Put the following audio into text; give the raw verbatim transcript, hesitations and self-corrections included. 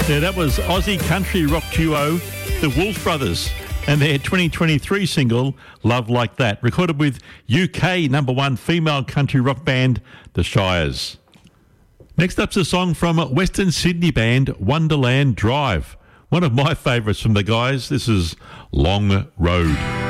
Yeah, that was Aussie country rock duo, the Wolf Brothers, and their twenty twenty-three single, Love Like That, recorded with U K number one female country rock band, The Shires. Next up's a song from Western Sydney band Wonderland Drive. One of my favourites from the guys. This is Long Road.